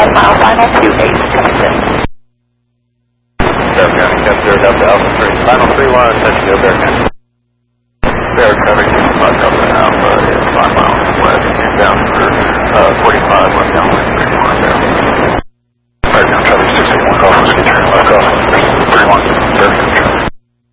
1 mile, final 28, coming in. Bear County, Cap 0 Delta Alpha 3, final 3-1, touch go Bear County. Bear County,